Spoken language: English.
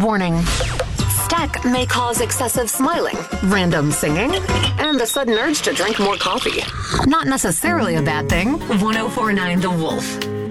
Warning. STEC may cause excessive smiling, random singing, and a sudden urge to drink more coffee. Not necessarily a bad thing. 1049 The Wolf.